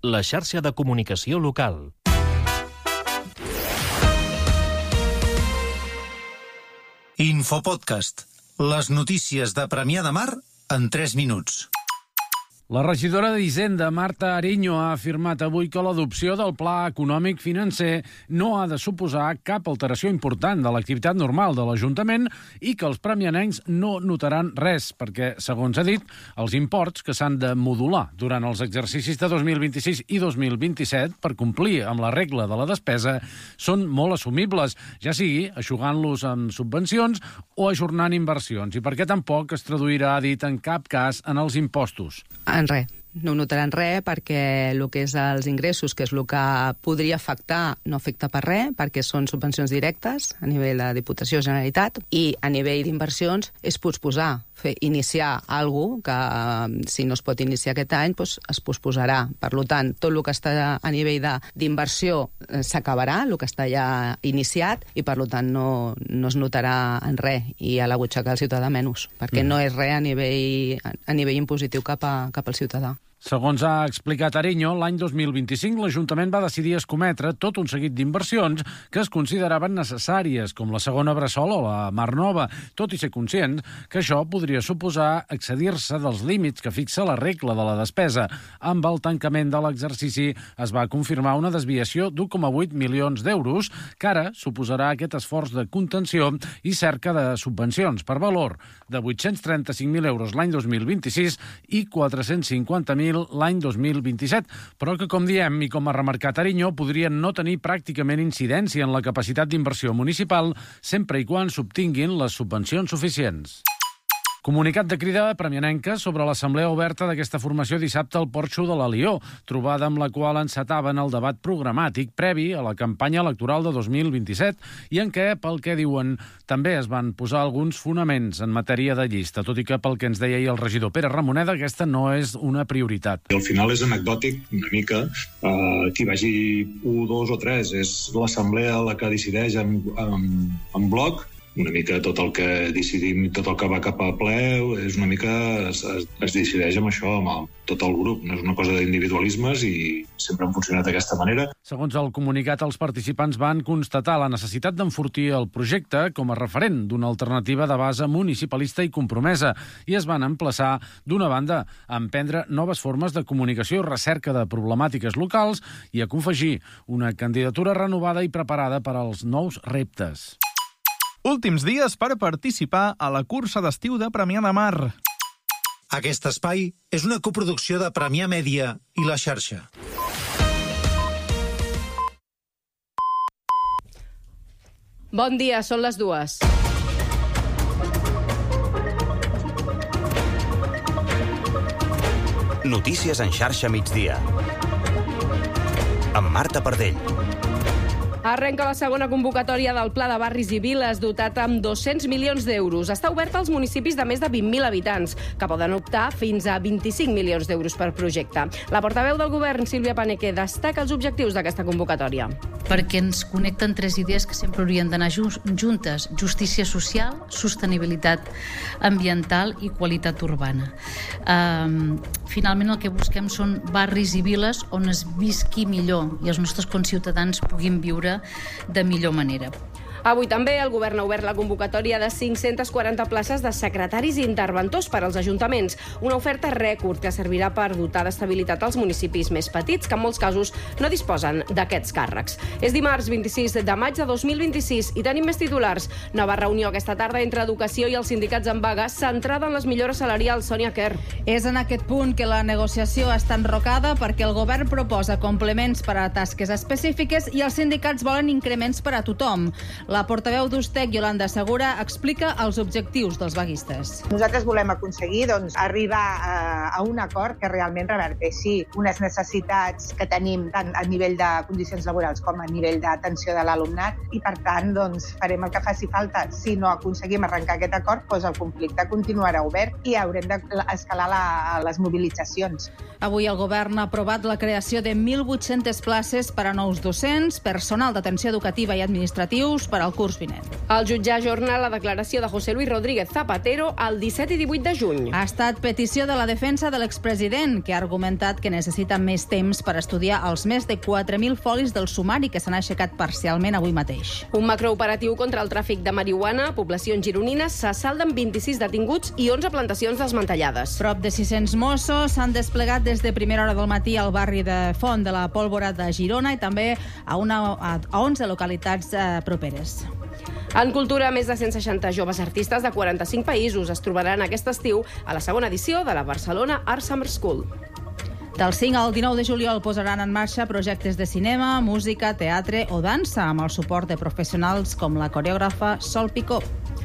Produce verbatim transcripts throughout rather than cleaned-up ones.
la xarxa de comunicació local. Infopodcast. Les notícies de Premià de Mar en tres minuts. La regidora d'Hisenda, Marta Ariño, ha afirmat avui que l'adopció del Pla Econòmic Financer no ha de suposar cap alteració important de l'activitat normal de l'Ajuntament i que els premianencs no notaran res, perquè, segons ha dit, els imports que s'han de modular durant els exercicis de dos mil vint-i-sis i dos mil vint-i-set per complir amb la regla de la despesa són molt assumibles, ja sigui eixugant-los amb subvencions o ajornant inversions, i perquè tampoc es traduirà, ha dit, en cap cas en els impostos. En res. No ho notaran res perquè el que és els ingressos, que és el que podria afectar, no afecta per res, perquè són subvencions directes a nivell de Diputació Generalitat, i a nivell d'inversions és posposar, fer, iniciar alguna cosa que si no es pot iniciar aquest any doncs es posposarà. Per tant, tot el que està a nivell d'inversió s'acabarà, el que està ja iniciat, i per tant no, no es notarà en res, i a la butxaca del ciutadà menys, perquè mm. no és res a nivell, a nivell impositiu cap, a, cap al ciutadà. Segons ha explicat Ariño, l'any dos mil vint-i-cinc l'Ajuntament va decidir escometre tot un seguit d'inversions que es consideraven necessàries, com la segona Bressol o la Mar Nova, tot i ser conscient que això podria suposar excedir-se dels límits que fixa la regla de la despesa. Amb el tancament de l'exercici es va confirmar una desviació d'u coma vuit milions d'euros, que ara suposarà aquest esforç de contenció i cerca de subvencions per valor de vuit-cents trenta-cinc mil euros l'any dos mil vint-i-sis i quatre-cents cinquanta mil l'any dos mil vint-i-set, però que, com diem i com ha remarcat Ariño, podrien no tenir pràcticament incidència en la capacitat d'inversió municipal sempre i quan s'obtinguin les subvencions suficients. Comunicat de crida premianenca sobre l'assemblea oberta d'aquesta formació dissabte al Porxo de l'Alió, trobada amb la qual encetaven el debat programàtic previ a la campanya electoral de dos mil vint-i-set i en què, pel que diuen, també es van posar alguns fonaments en matèria de llista, tot i que, pel que ens deia ahir el regidor Pere Ramoneda, aquesta no és una prioritat. Al final és anecdòtic una mica, eh, que hi vagi un, dos o tres, és l'assemblea la que decideix en, en, en bloc. Una mica tot el que decidim, tot el que va cap al ple, és una mica es, es, es decideix amb això, amb el, tot el grup. No és una cosa d'individualismes i sempre han funcionat d'aquesta manera. Segons el comunicat, els participants van constatar la necessitat d'enfortir el projecte com a referent d'una alternativa de base municipalista i compromesa i es van emplaçar, d'una banda, a emprendre noves formes de comunicació i recerca de problemàtiques locals i a confegir una candidatura renovada i preparada per als nous reptes. Últims dies per participar a la cursa d'estiu de Premià de Mar. Aquest espai és una coproducció de Premià Mèdia i La Xarxa. Bon dia, són les dues. Notícies en xarxa migdia. Amb Marta Pardell. Arrenca la segona convocatòria del Pla de Barris i Viles, dotat amb dos-cents milions d'euros. Està oberta als municipis de més de vint mil habitants, que poden optar fins a vint-i-cinc milions d'euros per projecte. La portaveu del govern, Sílvia Paneque, destaca els objectius d'aquesta convocatòria. Perquè ens connecten tres idees que sempre haurien d'anar juntes: justícia social, sostenibilitat ambiental i qualitat urbana. Um, finalment el que busquem són barris i viles on es visqui millor i els nostres conciutadans puguin viure de millor manera. Avui també el govern ha obert la convocatòria de cinc-centes quaranta places de secretaris i interventors per als ajuntaments, una oferta rècord que servirà per dotar d'estabilitat als municipis més petits, que en molts casos no disposen d'aquests càrrecs. És dimarts vint-i-sis de maig de dos mil vint-i-sis i tenim més titulars. Nova reunió aquesta tarda entre Educació i els sindicats en vaga, centrada en les millores salarials. Sònia Quer. És en aquest punt que la negociació està enrocada perquè el govern proposa complements per a tasques específiques i els sindicats volen increments per a tothom. La portaveu d'Ustec, Yolanda Segura, explica els objectius dels vaguistes. Nosaltres volem aconseguir doncs, arribar a, a un acord que realment reverteixi unes necessitats que tenim tant a nivell de condicions laborals com a nivell d'atenció de l'alumnat i, per tant, doncs, farem el que faci falta. Si no aconseguim arrencar aquest acord, doncs el conflicte continuarà obert i haurem d'escalar la, les mobilitzacions. Avui el govern ha aprovat la creació de mil vuit-centes places per a nous docents, personal d'atenció educativa i administratius, per al curs vinent. El jutge ajorna la declaració de José Luis Rodríguez Zapatero el disset i divuit de juny. Ha estat petició de la defensa de l'expresident, que ha argumentat que necessita més temps per estudiar els més de quatre mil folis del sumari que s'han aixecat parcialment avui mateix. Un macrooperatiu contra el tràfic de marihuana a poblacions gironines se salden vint-i-sis detinguts i onze plantacions desmantellades. Prop de sis-cents Mossos s'han desplegat des de primera hora del matí al barri de Font de la Pólvora de Girona i també a, una, a onze localitats eh, properes. En cultura, més de cent seixanta joves artistes de quaranta-cinc països es trobaran aquest estiu a la segona edició de la Barcelona Art Summer School. Del cinc al dinou de juliol posaran en marxa projectes de cinema, música, teatre o dansa amb el suport de professionals com la coreògrafa Sol Picó.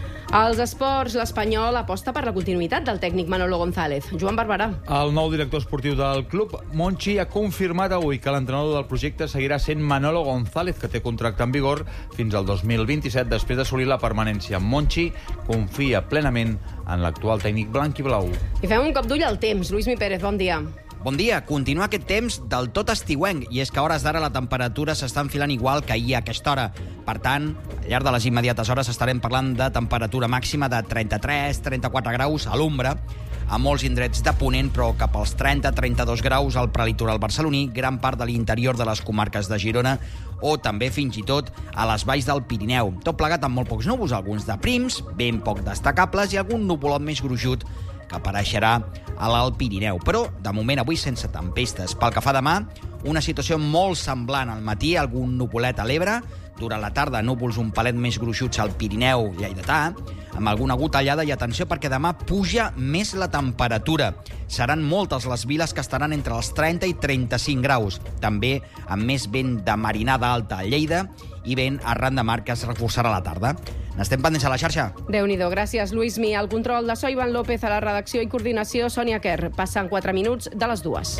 Als esports, l'Espanyol aposta per la continuïtat del tècnic Manolo González. Joan Barberà. El nou director esportiu del club, Monchi, ha confirmat avui que l'entrenador del projecte seguirà sent Manolo González, que té contracte en vigor fins al dos mil vint-i-set, després d'assolir la permanència. Monchi confia plenament en l'actual tècnic blanc i blau. I fem un cop d'ull al temps. Lluís Mi Pérez, bon dia. Bon dia. Continua aquest temps del tot estiuenc, i és que a hores d'ara la temperatura s'està enfilant igual que ahir a aquesta hora. Per tant, al llarg de les immediates hores estarem parlant de temperatura màxima de trenta-tres a trenta-quatre graus a l'ombra, a molts indrets de Ponent, però cap als trenta a trenta-dos graus al prelitoral barceloní, gran part de l'interior de les comarques de Girona o també fins i tot a les valls del Pirineu. Tot plegat amb molt pocs núvols, alguns de prims, ben poc destacables, i algun nuvolot més gruixut que apareixerà a l'Alt Pirineu. Però, de moment, avui sense tempestes. Pel que fa demà, una situació molt semblant al matí, algun nuvolet a l'Ebre, durant la tarda núvols un palet més gruixuts al Pirineu lleidatà, amb alguna gotellada, i atenció perquè demà puja més la temperatura. Seran moltes les viles que estaran entre els trenta i trenta-cinc graus, també amb més vent de marinada alta a Lleida i vent arran de mar que es reforçarà a la tarda. N'estem pendents a la xarxa. Déu-n'hi-do, gràcies, Lluís Mi. Al control de so, Ivan López, a la redacció i coordinació, Sònia Kerr. Passen quatre minuts de les dues.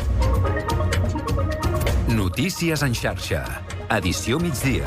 Notícies en xarxa. Edició migdia.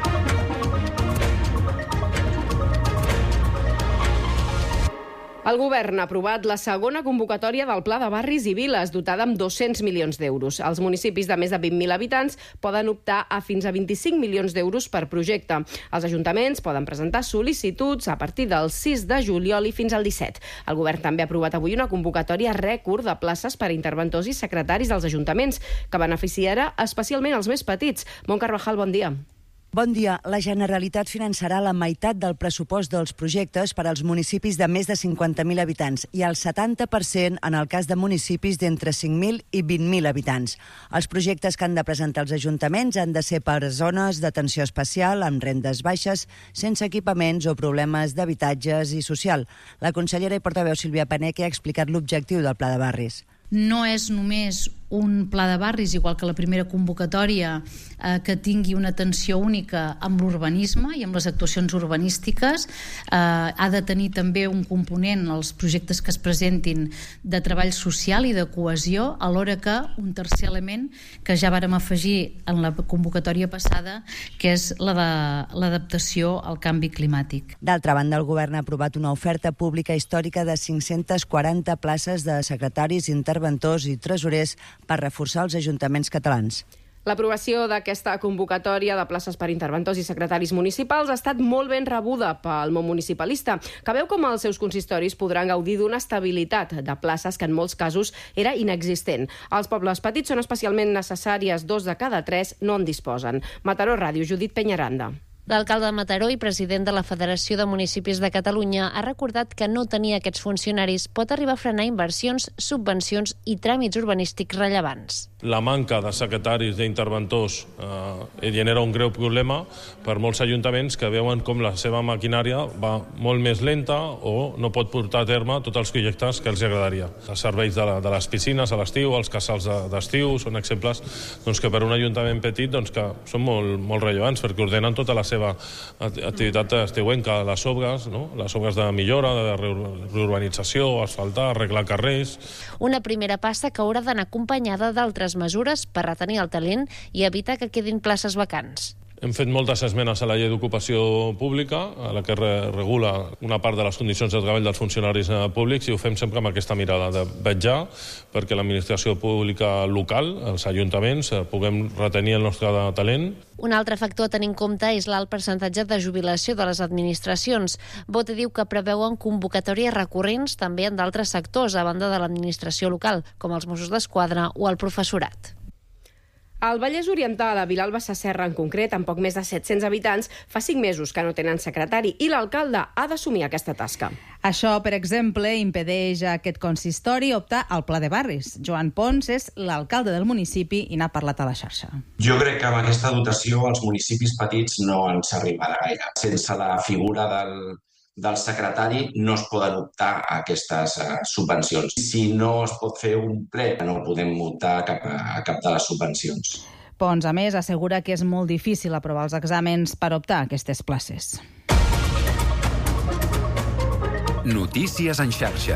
El govern ha aprovat la segona convocatòria del Pla de Barris i Viles, dotada amb dos-cents milions d'euros. Els municipis de més de vint mil habitants poden optar a fins a vint-i-cinc milions d'euros per projecte. Els ajuntaments poden presentar sol·licituds a partir del sis de juliol i fins al disset. El govern també ha aprovat avui una convocatòria rècord de places per a interventors i secretaris dels ajuntaments, que beneficiarà especialment els més petits. Mont Carvajal, bon dia. Bon dia. La Generalitat finançarà la meitat del pressupost dels projectes per als municipis de més de cinquanta mil habitants i el setanta per cent en el cas de municipis d'entre cinc mil i vint mil habitants. Els projectes que han de presentar els ajuntaments han de ser per zones d'atenció especial, amb rendes baixes, sense equipaments o problemes d'habitatges i social. La consellera i portaveu Sílvia Paneque ha explicat l'objectiu del Pla de Barris. No és només un pla de barris, igual que la primera convocatòria, eh, que tingui una atenció única amb l'urbanisme i amb les actuacions urbanístiques. Eh, ha de tenir també un component, els projectes que es presentin, de treball social i de cohesió, alhora que un tercer element que ja vàrem afegir en la convocatòria passada, que és la de l'adaptació al canvi climàtic. D'altra banda, el govern ha aprovat una oferta pública històrica de cinc-centes quaranta places de secretaris, interventors i tresorers per reforçar els ajuntaments catalans. L'aprovació d'aquesta convocatòria de places per interventors i secretaris municipals ha estat molt ben rebuda pel món municipalista, que veu com els seus consistoris podran gaudir d'una estabilitat de places que en molts casos era inexistent. Als pobles petits són especialment necessàries, dos de cada tres no en disposen. Mataró Ràdio, Judit Peñaranda. L'alcalde de Mataró i president de la Federació de Municipis de Catalunya ha recordat que no tenir aquests funcionaris pot arribar a frenar inversions, subvencions i tràmits urbanístics rellevants. La manca de secretaris d'interventors eh, genera un greu problema per molts ajuntaments que veuen com la seva maquinària va molt més lenta o no pot portar a terme tots els projectes que els agradaria. Els serveis de, la, de les piscines a l'estiu, els casals d'estiu, són exemples doncs, que per un ajuntament petit doncs, que són molt, molt rellevants perquè ordenen tota la seva activitat estiuenca, les obres, no? les obres de millora, de reurbanització, asfaltar, arreglar carrers. Una primera passa que haurà d'anar acompanyada d'altres mesures per retenir el talent i evitar que quedin places vacants. Hem fet moltes esmenes a la llei d'ocupació pública, a la que re regula una part de les condicions de treball dels funcionaris públics, i ho fem sempre amb aquesta mirada de vetllar perquè l'administració pública local, els ajuntaments, puguem retenir el nostre talent. Un altre factor a tenir en compte és l'alt percentatge de jubilació de les administracions. Bote diu que preveuen convocatòries recurrents també en d'altres sectors, a banda de l'administració local, com els Mossos d'Esquadra o el professorat. Al Vallès Oriental, a Vilalba Sasserra en concret, amb poc més de set-cents habitants, fa cinc mesos que no tenen secretari i l'alcalde ha d'assumir aquesta tasca. Això, per exemple, impedeix a aquest consistori optar al Pla de Barris. Joan Pons és l'alcalde del municipi i n'ha parlat a la xarxa. Jo crec que amb aquesta dotació els municipis petits no ens arribarà gaire. Sense la figura del... del secretari no es poden optar a aquestes uh, subvencions. Si no es pot fer un ple, no podem optar a cap, a cap de les subvencions. Pons, a més, assegura que és molt difícil aprovar els exàmens per optar a aquestes places. Notícies en xarxa.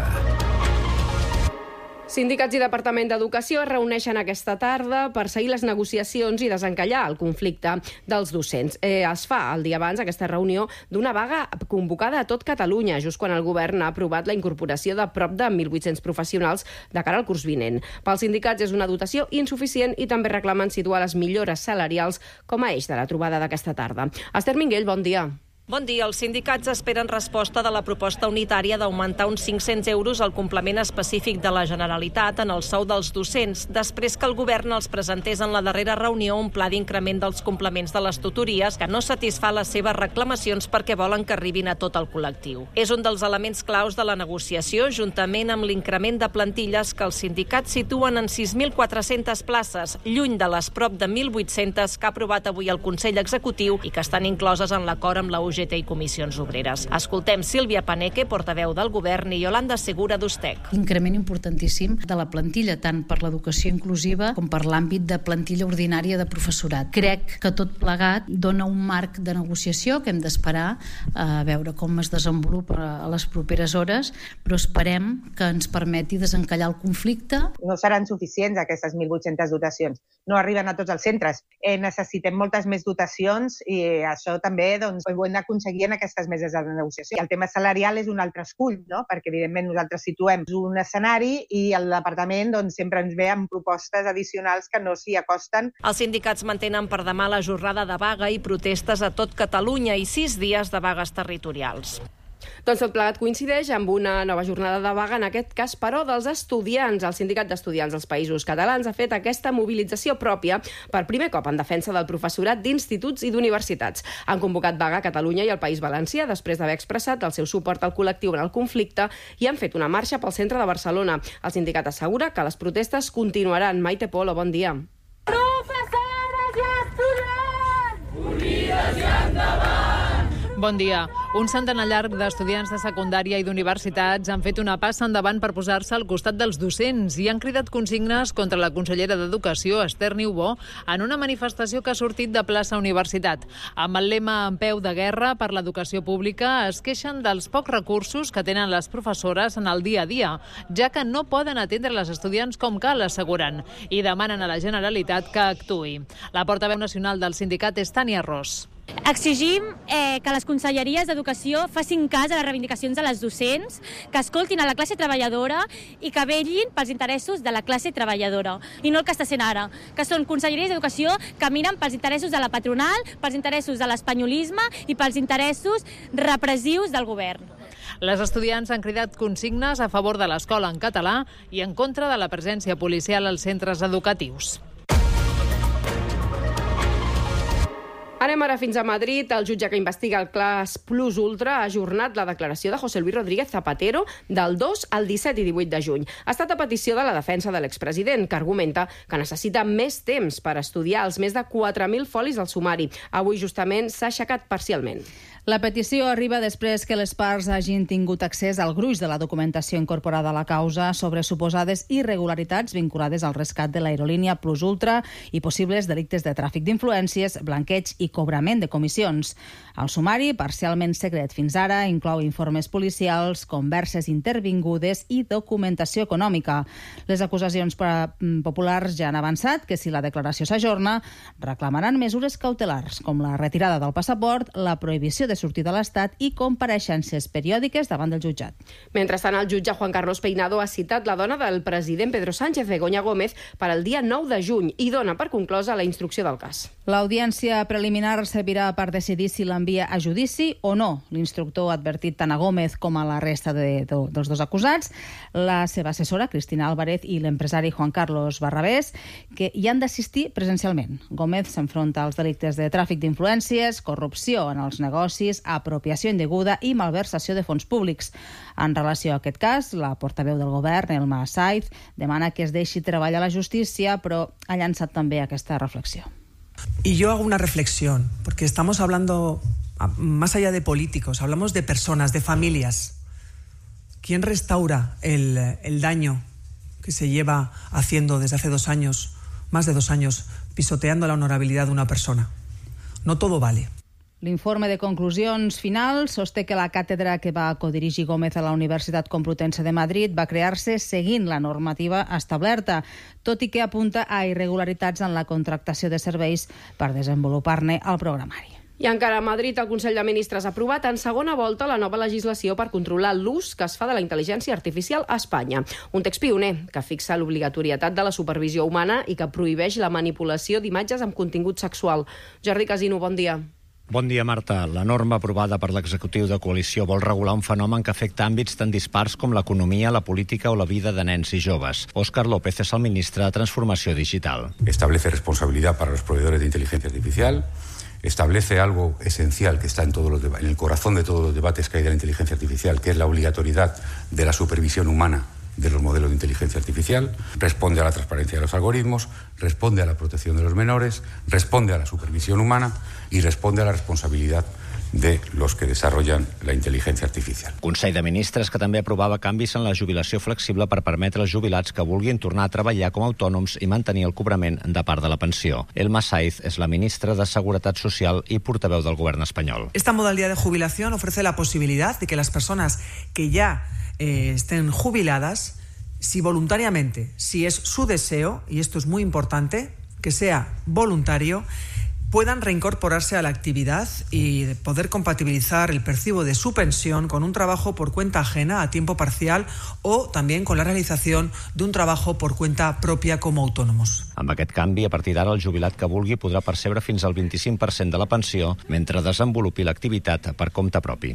Sindicats i Departament d'Educació es reuneixen aquesta tarda per seguir les negociacions i desencallar el conflicte dels docents. Eh, es fa el dia abans aquesta reunió d'una vaga convocada a tot Catalunya, just quan el govern ha aprovat la incorporació de prop de mil vuit-cents professionals de cara al curs vinent. Pels sindicats és una dotació insuficient i també reclamen situar les millores salarials com a eix de la trobada d'aquesta tarda. Esther Minguell, bon dia. Bon dia. Els sindicats esperen resposta de la proposta unitària d'augmentar uns cinc-cents euros el complement específic de la Generalitat en el sou dels docents, després que el govern els presentés en la darrera reunió un pla d'increment dels complements de les tutories que no satisfà les seves reclamacions perquè volen que arribin a tot el col·lectiu. És un dels elements claus de la negociació, juntament amb l'increment de plantilles que els sindicats situen en sis mil quatre-centes places, lluny de les prop de mil vuit-centes que ha aprovat avui el Consell Executiu i que estan incloses en l'acord amb la U G T i Comissions Obreres. Escoltem Sílvia Paneque, portaveu del govern, i Yolanda Segura d'Ustec. Increment importantíssim de la plantilla, tant per l'educació inclusiva com per l'àmbit de plantilla ordinària de professorat. Crec que tot plegat dona un marc de negociació que hem d'esperar a veure com es desenvolupa a les properes hores, però esperem que ens permeti desencallar el conflicte. No seran suficients aquestes mil vuit-centes dotacions. No arriben a tots els centres. Eh, necessitem moltes més dotacions i això també doncs, ho hem de aconseguir en aquestes meses de negociació. El tema salarial és un altre escull, no? Perquè evidentment nosaltres situem un escenari i el departament doncs, sempre ens ve amb propostes addicionals que no s'hi acosten. Els sindicats mantenen per demà la jornada de vaga i protestes a tot Catalunya i sis dies de vagues territorials. Doncs tot plegat coincideix amb una nova jornada de vaga, en aquest cas, però, dels estudiants. El Sindicat d'Estudiants dels Països Catalans ha fet aquesta mobilització pròpia per primer cop en defensa del professorat d'instituts i d'universitats. Han convocat vaga a Catalunya i al País Valencià després d'haver expressat el seu suport al col·lectiu en el conflicte i han fet una marxa pel centre de Barcelona. El sindicat assegura que les protestes continuaran. Maite Polo, bon dia. Professores i estudiants! Unides i endavant! Bon dia. Un centenar llarg d'estudiants de secundària i d'universitats han fet una passa endavant per posar-se al costat dels docents i han cridat consignes contra la consellera d'Educació, Esther Niubó, en una manifestació que ha sortit de plaça Universitat. Amb el lema En peu de guerra per l'educació pública es queixen dels pocs recursos que tenen les professores en el dia a dia, ja que no poden atendre les estudiants com cal, asseguren, i demanen a la Generalitat que actuï. La portaveu nacional del sindicat és Tània Ros. Exigim eh, que les conselleries d'Educació facin cas a les reivindicacions de les docents, que escoltin a la classe treballadora i que vetllin pels interessos de la classe treballadora. I no el que està sent ara, que són conselleries d'Educació que miren pels interessos de la patronal, pels interessos de l'espanyolisme i pels interessos repressius del govern. Les estudiants han cridat consignes a favor de l'escola en català i en contra de la presència policial als centres educatius. Anem ara fins a Madrid. El jutge que investiga el cas Plus Ultra ha ajornat la declaració de José Luis Rodríguez Zapatero del dos al disset i divuit de juny. Ha estat a petició de la defensa de l'expresident, que argumenta que necessita més temps per estudiar els més de quatre mil folis del sumari. Avui, justament, s'ha aixecat parcialment. La petició arriba després que les parts hagin tingut accés al gruix de la documentació incorporada a la causa sobre suposades irregularitats vinculades al rescat de l'aerolínia Plus Ultra i possibles delictes de tràfic d'influències, blanqueig i i cobrament de comissions. El sumari, parcialment secret fins ara, inclou informes policials, converses intervingudes i documentació econòmica. Les acusacions populars ja han avançat que si la declaració s'ajorna, reclamaran mesures cautelars, com la retirada del passaport, la prohibició de sortir de l'Estat i compareixences periòdiques davant del jutjat. Mentrestant, el jutge Juan Carlos Peinado ha citat la dona del president Pedro Sánchez, Begoña Gómez, per al dia nou de juny i dona per conclosa la instrucció del cas. L'audiència preliminar servirà per decidir si l'envia a judici o no. L'instructor ha advertit tant a Gómez com a la resta de, de, dels dos acusats, la seva assessora, Cristina Álvarez, i l'empresari Juan Carlos Barrabés, que hi han d'assistir presencialment. Gómez s'enfronta als delictes de tràfic d'influències, corrupció en els negocis, apropiació indeguda i malversació de fons públics. En relació a aquest cas, la portaveu del govern, Elma Saiz, demana que es deixi treballar la justícia, però ha llançat també aquesta reflexió. Y yo hago una reflexión, porque estamos hablando, más allá de políticos, hablamos de personas, de familias. ¿Quién restaura el, el daño que se lleva haciendo desde hace dos años, más de dos años, pisoteando la honorabilidad de una persona? No todo vale. L'informe de conclusions finals sosté que la càtedra que va codirigir Gómez a la Universitat Complutense de Madrid va crear-se seguint la normativa establerta, tot i que apunta a irregularitats en la contractació de serveis per desenvolupar-ne el programari. I encara a Madrid, el Consell de Ministres ha aprovat en segona volta la nova legislació per controlar l'ús que es fa de la intel·ligència artificial a Espanya. Un text pioner que fixa l'obligatorietat de la supervisió humana i que prohibeix la manipulació d'imatges amb contingut sexual. Jordi Casino, bon dia. Bon dia, Marta. La norma aprovada per l'executiu de coalició vol regular un fenomen que afecta àmbits tan dispars com l'economia, la política o la vida de nens i joves. Óscar López és el ministre de Transformació Digital. Establece responsabilidad para los proveedores de inteligencia artificial, establece algo esencial que está en, todos los deba- en el corazón de todos los debates que hay de la inteligencia artificial, que es la obligatoriedad de la supervisión humana de los modelos de inteligencia artificial, responde a la transparencia de los algoritmos, responde a la protección de los menores, responde a la supervisión humana y responde a la responsabilidad de los que desarrollan la inteligencia artificial. Consell de Ministres que també aprovava canvis en la jubilació flexible per permetre als jubilats que vulguin tornar a treballar com a autònoms i mantenir el cobrament de part de la pensió. Elma Saiz és la ministra de Seguretat Social i portaveu del govern espanyol. Esta modalidad de jubilación ofrece la posibilidad de que las personas que ya eh, estén jubiladas, si voluntariamente, si es su deseo, y esto es muy importante, que sea voluntario, puedan reincorporarse a la actividad y poder compatibilizar el percibo de su pensión con un trabajo por cuenta ajena a tiempo parcial o también con la realització d'un trabajo por cuenta pròpia com a autònoms. Amb aquest canvi, a partir d'ara, el jubilat que vulgui podrà percebre fins al vint-i-cinc per cent de la pensió mentre desenvolupi l'activitat per compte propi.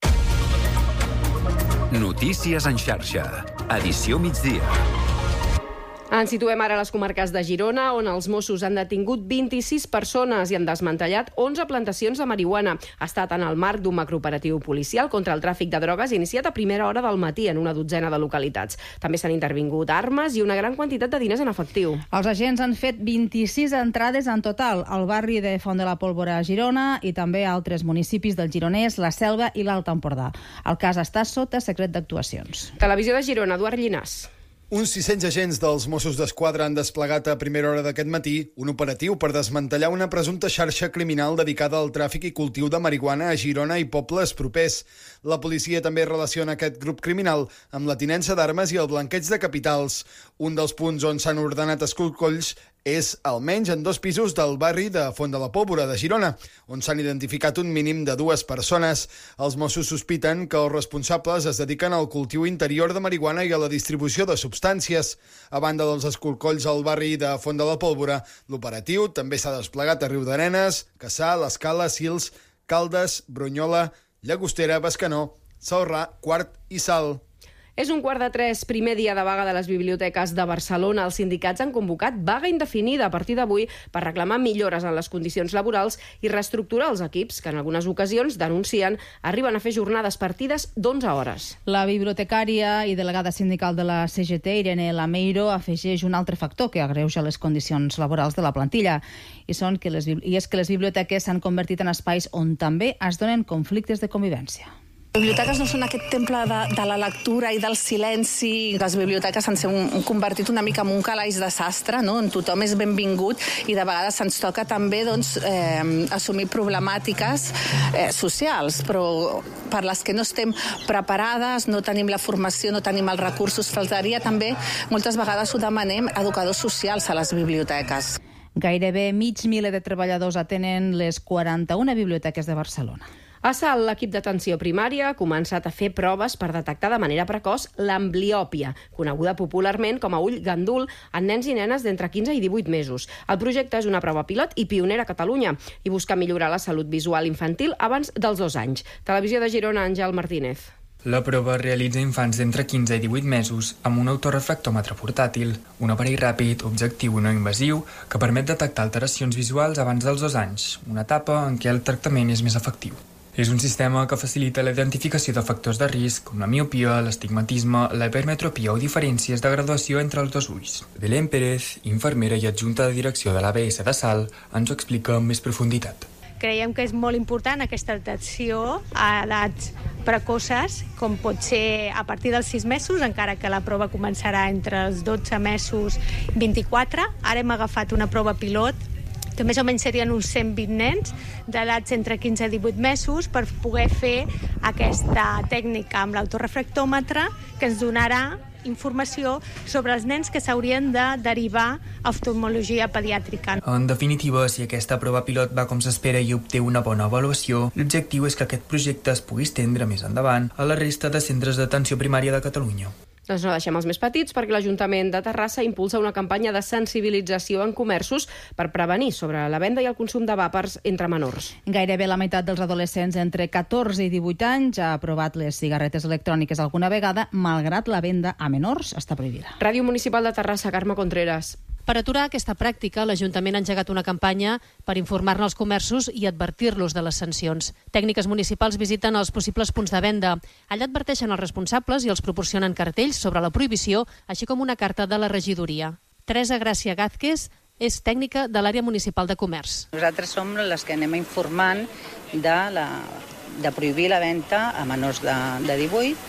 Notícies en xarxa. Edició migdia. Ens situem ara a les comarques de Girona, on els Mossos han detingut vint-i-sis persones i han desmantellat onze plantacions de marihuana. Ha estat en el marc d'un macrooperatiu policial contra el tràfic de drogues iniciat a primera hora del matí en una dotzena de localitats. També s'han intervingut armes i una gran quantitat de diners en efectiu. Els agents han fet vint-i-sis entrades en total al barri de Font de la Pólvora a Girona i també a altres municipis del Gironès, la Selva i l'Alt Empordà. El cas està sota secret d'actuacions. Televisió de Girona, Eduard Llinàs. Uns sis-cents agents dels Mossos d'Esquadra han desplegat a primera hora d'aquest matí un operatiu per desmantellar una presumpta xarxa criminal dedicada al tràfic i cultiu de marihuana a Girona i pobles propers. La policia també relaciona aquest grup criminal amb la tinença d'armes i el blanqueig de capitals. Un dels punts on s'han ordenat escorcolls és almenys en dos pisos del barri de Font de la Pólvora de Girona, on s'han identificat un mínim de dues persones. Els Mossos sospiten que els responsables es dediquen al cultiu interior de marihuana i a la distribució de substàncies. A banda dels escorcolls al barri de Font de la Pólvora, l'operatiu també s'ha desplegat a Riudarenes, Cassà, l'Escala, Sils, Caldes, Brunyola, Llagostera, Bescanó, Celrà, Quart i Salt. És un quart de tres, primer dia de vaga de les biblioteques de Barcelona. Els sindicats han convocat vaga indefinida a partir d'avui per reclamar millores en les condicions laborals i reestructurar els equips, que en algunes ocasions, denuncien, arriben a fer jornades partides d'onze hores. La bibliotecària i delegada sindical de la C G T, Irene Lameiro, afegeix un altre factor que agreuja les condicions laborals de la plantilla, i, són que les, i és que les biblioteques s'han convertit en espais on també es donen conflictes de convivència. Les biblioteques no són aquest temple de, de la lectura i del silenci. Les biblioteques s'han un, convertit una mica en un calaix de sastre, no? On tothom és benvingut i de vegades se'ns toca també doncs, eh, assumir problemàtiques eh, socials, però per les que no estem preparades, no tenim la formació, no tenim els recursos, faltaria també, moltes vegades ho demanem, educadors socials a les biblioteques. Gairebé mig miler de treballadors atenen les quaranta-una biblioteques de Barcelona. A Salt, l'equip d'atenció primària ha començat a fer proves per detectar de manera precoç l'ambliòpia, coneguda popularment com a ull gandul, en nens i nenes d'entre quinze i divuit mesos. El projecte és una prova pilot i pionera a Catalunya i busca millorar la salut visual infantil abans dels dos anys. Televisió de Girona, Àngel Martínez. La prova realitza infants d'entre quinze i divuit mesos amb un autorefractòmetre portàtil, un aparell ràpid, objectiu i no invasiu que permet detectar alteracions visuals abans dels dos anys, una etapa en què el tractament és més efectiu. És un sistema que facilita la identificació de factors de risc com la miopia, l'estigmatisme, la hipermetropia o diferències de graduació entre els dos ulls. Belén Pérez, infermera i adjunta de direcció de l'A B S de Salt, ens ho explica amb més profunditat. Creiem que és molt important aquesta detecció a edats precoces, com pot ser a partir dels sis mesos, encara que la prova començarà entre els dotze mesos i vint-i-quatre. Ara hem agafat una prova pilot que més o menys serien uns cent vint nens d'edats entre quinze i divuit mesos per poder fer aquesta tècnica amb l'autorefractòmetre que ens donarà informació sobre els nens que s'haurien de derivar a oftalmologia pediàtrica. En definitiva, si aquesta prova pilot va com s'espera i obté una bona avaluació, l'objectiu és que aquest projecte es pugui estendre més endavant a la resta de centres d'atenció primària de Catalunya. Doncs no deixem els més petits perquè l'Ajuntament de Terrassa impulsa una campanya de sensibilització en comerços per prevenir sobre la venda i el consum de vàpers entre menors. Gairebé la meitat dels adolescents entre catorze i divuit anys ha provat les cigarretes electròniques alguna vegada, malgrat la venda a menors està prohibida. Ràdio Municipal de Terrassa, Carme Contreras. Per aturar aquesta pràctica, l'Ajuntament ha engegat una campanya per informar-ne els comerços i advertir-los de les sancions. Tècniques municipals visiten els possibles punts de venda. Allà adverteixen els responsables i els proporcionen cartells sobre la prohibició, així com una carta de la regidoria. Teresa Gràcia Gázquez és tècnica de l'àrea municipal de comerç. Nosaltres som les que anem informant de, la, de prohibir la venda a menors de, de divuit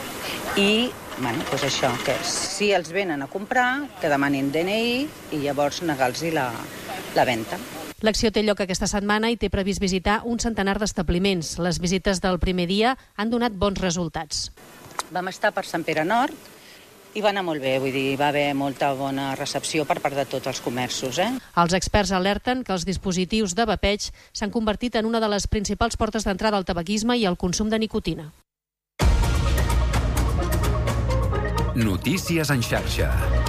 i bueno, doncs això, que si els venen a comprar, que demanin D N I i llavors negar-los la, la venda. L'acció té lloc aquesta setmana i té previst visitar un centenar d'establiments. Les visites del primer dia han donat bons resultats. Vam estar per Sant Pere Nord i va anar molt bé, vull dir, va haver molta bona recepció per part de tots els comerços. Eh? Els experts alerten que els dispositius de vapeig s'han convertit en una de les principals portes d'entrada al tabaquisme i al consum de nicotina. Notícies en xarxa.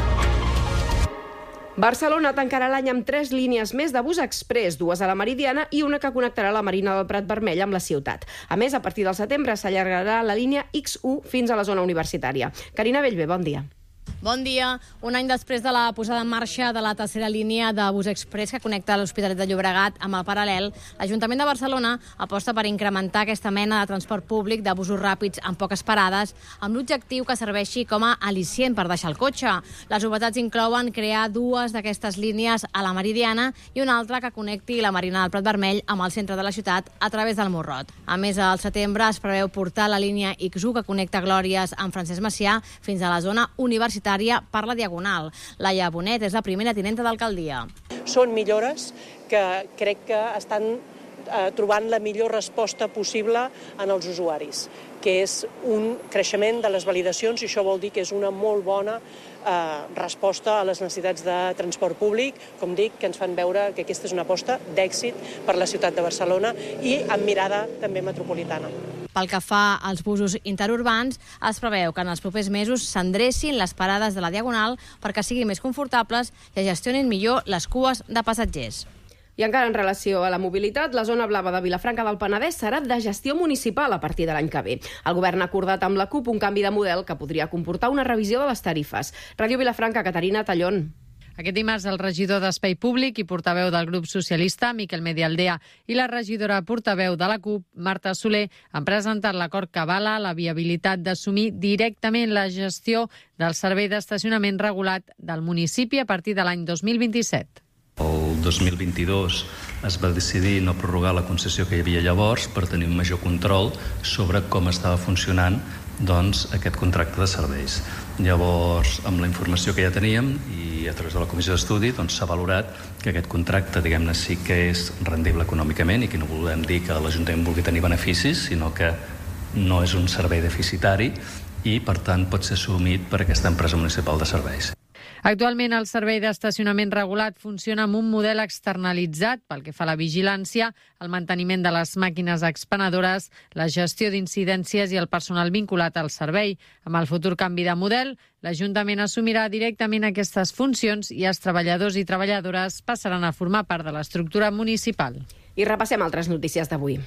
Barcelona tancarà l'any amb tres línies més de bus express, dues a la Meridiana i una que connectarà la Marina del Prat Vermell amb la ciutat. A més, a partir del setembre s'allargarà la línia ics u fins a la zona universitària. Carina Bellver, bon dia. Bon dia. Un any després de la posada en marxa de la tercera línia de bus express que connecta l'Hospitalet de Llobregat amb el Paral·lel, l'Ajuntament de Barcelona aposta per incrementar aquesta mena de transport públic de busos ràpids amb poques parades, amb l'objectiu que serveixi com a al·licient per deixar el cotxe. Les novetats inclouen crear dues d'aquestes línies a la Meridiana i una altra que connecti la Marina del Prat Vermell amb el centre de la ciutat a través del Morrot. A més, al setembre es preveu portar la línia ics u que connecta Glòries amb Francesc Macià fins a la zona universitària per la Diagonal. Laia Bonet és la primera tinenta d'alcaldia. Són millores que crec que estan eh, trobant la millor resposta possible en els usuaris, que és un creixement de les validacions i això vol dir que és una molt bona eh, resposta a les necessitats de transport públic, com dic, que ens fan veure que aquesta és una aposta d'èxit per la ciutat de Barcelona i amb mirada també metropolitana. Pel que fa als busos interurbans, es preveu que en els propers mesos s'endrecin les parades de la Diagonal perquè siguin més confortables i gestionin millor les cues de passatgers. I encara en relació a la mobilitat, la zona blava de Vilafranca del Penedès serà de gestió municipal a partir de l'any que ve. El govern ha acordat amb la CUP un canvi de model que podria comportar una revisió de les tarifes. Ràdio Vilafranca, Caterina Tallón. Aquest dimarts el regidor d'Espai Públic i portaveu del grup socialista, Miquel Medialdea, i la regidora portaveu de la CUP, Marta Soler, han presentat l'acord que avala la viabilitat d'assumir directament la gestió del servei d'estacionament regulat del municipi a partir de l'any dos mil vint-i-set. El dos mil vint-i-dos es va decidir no prorrogar la concessió que hi havia llavors per tenir un major control sobre com estava funcionant doncs, aquest contracte de serveis. Llavors, amb la informació que ja teníem i a través de la comissió d'estudi doncs, s'ha valorat que aquest contracte, diguem-ne, sí que és rendible econòmicament i que no volem dir que l'Ajuntament vulgui tenir beneficis, sinó que no és un servei deficitari i, per tant, pot ser assumit per aquesta empresa municipal de serveis. Actualment, el servei d'estacionament regulat funciona amb un model externalitzat pel que fa a la vigilància, el manteniment de les màquines expenedores, la gestió d'incidències i el personal vinculat al servei. Amb el futur canvi de model, l'Ajuntament assumirà directament aquestes funcions i els treballadors i treballadores passaran a formar part de l'estructura municipal. I repassem altres notícies d'avui.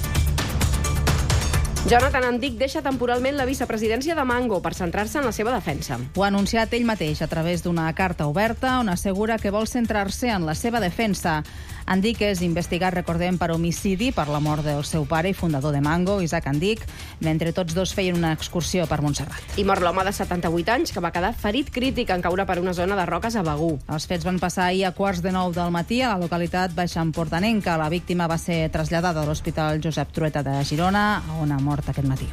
Jonathan Andic deixa temporalment la vicepresidència de Mango per centrar-se en la seva defensa. Ho ha anunciat ell mateix a través d'una carta oberta on assegura que vol centrar-se en la seva defensa. Andic és investigat, recordem, per homicidi per la mort del seu pare i fundador de Mango, Isaac Andic, mentre tots dos feien una excursió per Montserrat. I mor l'home de setanta-vuit anys que va quedar ferit crític en caure per una zona de roques a Begur. Els fets van passar ahir a quarts de nou del matí a la localitat baixamportanenca. La víctima va ser traslladada a l'Hospital Josep Trueta de Girona, on ha mort aquest matí.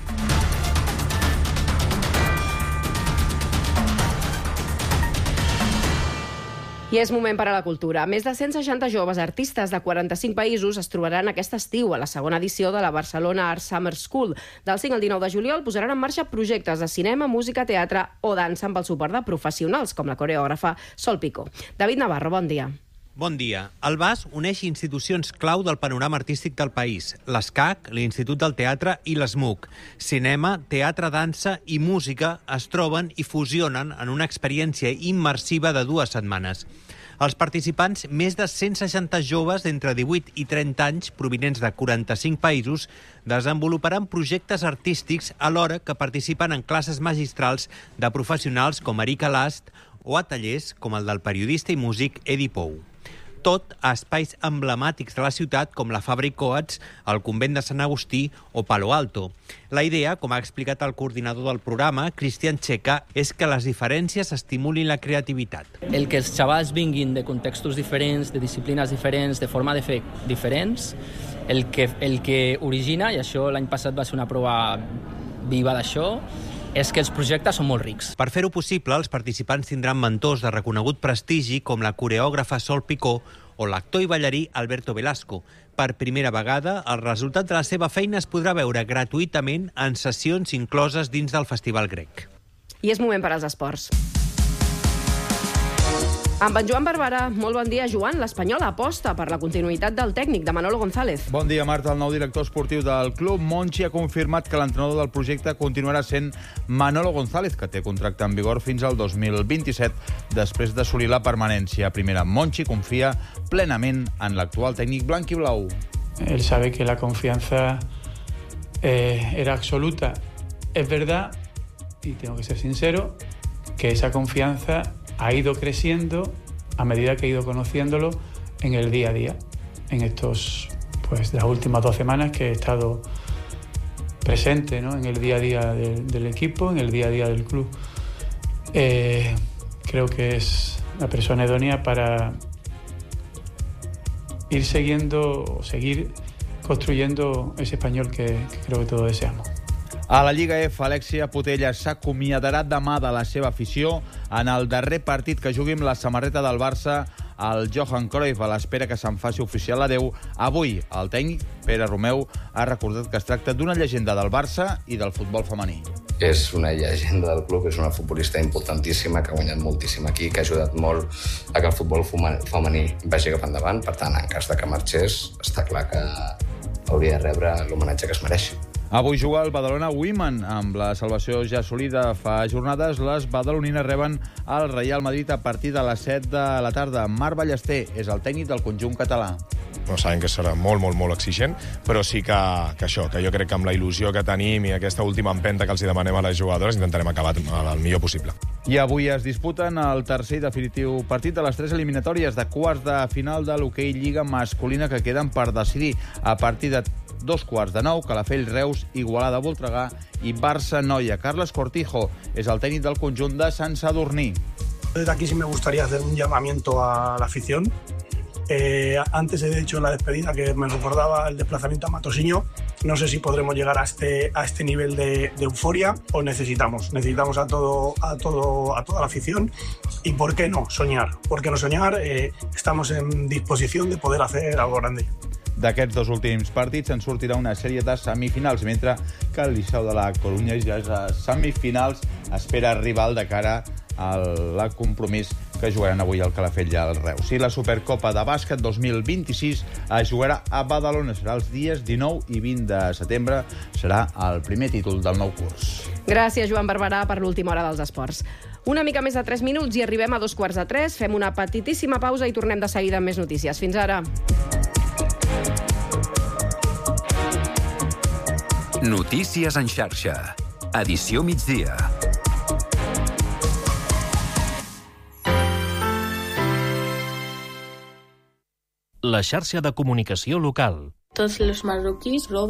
I és moment per a la cultura. Més de cent seixanta joves artistes de quaranta-cinc països es trobaran aquest estiu a la segona edició de la Barcelona Art Summer School. Del cinc al dinou de juliol posaran en marxa projectes de cinema, música, teatre o dansa amb el suport de professionals, com la coreògrafa Sol Picó. David Navarro, bon dia. Bon dia. El B A S uneix institucions clau del panorama artístic del país. L'ESCAC, l'Institut del Teatre i l'ESMUC. Cinema, teatre, dansa i música es troben i fusionen en una experiència immersiva de dues setmanes. Els participants, més de cent seixanta joves d'entre divuit i trenta anys, provinents de quaranta-cinc països, desenvoluparan projectes artístics alhora que participen en classes magistrals de professionals com Erika Last o a tallers com el del periodista i músic Edi Pou. Tot a espais emblemàtics de la ciutat com la Fabra i Coats, el Convent de Sant Agustí o Palo Alto. La idea, com ha explicat el coordinador del programa, Cristian Checa, és que les diferències estimulin la creativitat. El que els xavals vinguin de contextos diferents, de disciplines diferents, de forma de fer diferents, el que, el que origina, i això l'any passat va ser una prova viva d'això, és que els projectes són molt rics. Per fer-ho possible, els participants tindran mentors de reconegut prestigi com la coreògrafa Sol Picó o l'actor i ballarí Alberto Velasco. Per primera vegada, el resultat de la seva feina es podrà veure gratuïtament en sessions incloses dins del Festival Grec. I és moment per als esports. Amb en Joan Barberà. Molt bon dia, Joan. L'Espanyol aposta per la continuïtat del tècnic, de Manolo González. Bon dia, Marta. El nou director esportiu del club, Monchi, ha confirmat que l'entrenador del projecte continuarà sent Manolo González, que té contracte en vigor fins al dos mil vint-i-set, després d'assolir la permanència. Primera, Monchi confia plenament en l'actual tècnic blanc i blau. Él sabe que la confianza eh, era absoluta. Es verdad, y tengo que ser sincero, que esa confianza ha ido creciendo a medida que he ido conociéndolo en el día a día, en estos, pues, las últimas dos semanas que he estado presente, ¿no?, en el día a día de, del equipo, en el día a día del club. Eh, creo que es la persona idónea para ir siguiendo o seguir construyendo ese español que, que creo que todos deseamos. A la Lliga F, Alexia Putellas s'acomiadarà demà de la seva afició en el darrer partit que jugui amb la samarreta del Barça al Johan Cruyff, a l'espera que se'n faci oficial l'adeu. Avui, el tècnic, Pere Romeu, ha recordat que es tracta d'una llegenda del Barça i del futbol femení. És una llegenda del club, és una futbolista importantíssima, que ha guanyat moltíssim aquí, que ha ajudat molt a que el futbol femení vagi cap endavant. Per tant, en cas de que marxés, està clar que hauria de rebre l'homenatge que es mereix. Avui juga el Badalona Women. Amb la salvació ja assolida fa jornades, les badalonines reben el Real Madrid a partir de les set de la tarda. Marc Ballester és el tècnic del conjunt català. No, sabem que serà molt, molt, molt exigent, però sí que, que això, que jo crec que amb la il·lusió que tenim i aquesta última empenta que els demanem a les jugadores intentarem acabar el millor possible. I avui es disputen el tercer i definitiu partit de les tres eliminatòries de quarts de final de l'hoquei Lliga masculina que queden per decidir a partir de dos quarts de nou, Calafell, Reus, Igualada, Voltregà i Barça, Noia. Carles Cortijo és el tècnic del conjunt de Sant Sadurní. Desde aquí sí me gustaría hacer un llamamiento a la afición Eh, antes he dicho en la despedida que me recordaba el desplazamiento a Matosiño. No sé si podremos llegar a este, a este nivel de, de euforia o necesitamos. Necesitamos a, todo, a, todo, a toda la afición. Y ¿por qué no soñar? ¿Por qué no soñar? Eh, estamos en disposición de poder hacer algo grande. D'aquests dos últims partits en sortirà una sèrie de semifinals, mentre que el Liceu de la Corunya ja és a semifinals, espera rival de cara al compromís que jugaran avui al Calafell i al Reus. I la Supercopa de Bàsquet dos mil vint-i-sis es jugarà a Badalona. Serà els dies dinou i vint de setembre. Serà el primer títol del nou curs. Gràcies, Joan Barberà, per l'última hora dels esports. Una mica més de tres minuts i arribem a dos quarts de tres. Fem una petitíssima pausa i tornem de seguida amb més notícies. Fins ara. Notícies en xarxa. Edició migdia. La xarxa de comunicació local. Tots els marroquís roben.